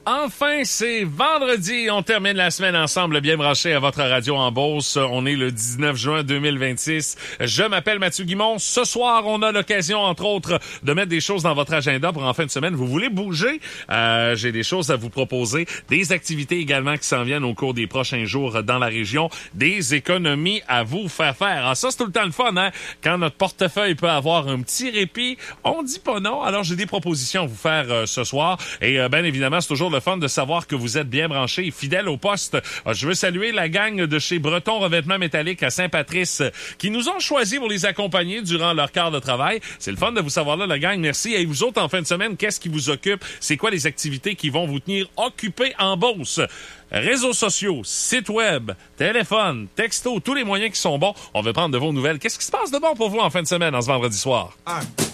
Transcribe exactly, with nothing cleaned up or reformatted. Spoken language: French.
Enfin, c'est vendredi. On termine la semaine ensemble, bien branché à votre radio en Beauce. On est le dix-neuf juin deux mille vingt-six. Je m'appelle Mathieu Guimond. Ce soir, on a l'occasion, entre autres, de mettre des choses dans votre agenda pour en fin de semaine. Vous voulez bouger? Euh, j'ai des choses à vous proposer. Des activités également qui s'en viennent au cours des prochains jours dans la région. Des économies à vous faire faire. Alors ça, c'est tout le temps le fun, hein? Quand notre portefeuille peut avoir un petit répit, on dit pas non. Alors, j'ai des propositions à vous faire euh, ce soir. Et euh, bien évidemment, c'est toujours le fun de savoir que vous êtes bien branchés et fidèles au poste. Je veux saluer la gang de chez Breton Revêtement Métallique à Saint-Patrice qui nous ont choisis pour les accompagner durant leur quart de travail. C'est le fun de vous savoir là, la gang. Merci. Et vous autres, en fin de semaine, qu'est-ce qui vous occupe? C'est quoi les activités qui vont vous tenir occupés en Beauce? Réseaux sociaux, site web, téléphone, texto, tous les moyens qui sont bons. On veut prendre de vos nouvelles. Qu'est-ce qui se passe de bon pour vous en fin de semaine, en ce vendredi soir? Un.